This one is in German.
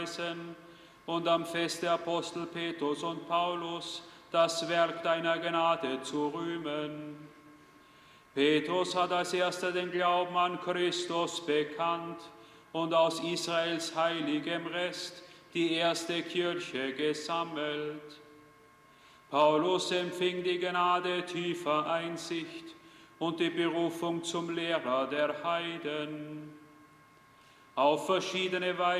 und am Fest der Apostel Petrus und Paulus das Werk deiner Gnade zu rühmen. Petrus hat als erster den Glauben an Christus bekannt und aus Israels heiligem Rest die erste Kirche gesammelt. Paulus empfing die Gnade tiefer Einsicht und die Berufung zum Lehrer der Heiden. Auf verschiedene Weise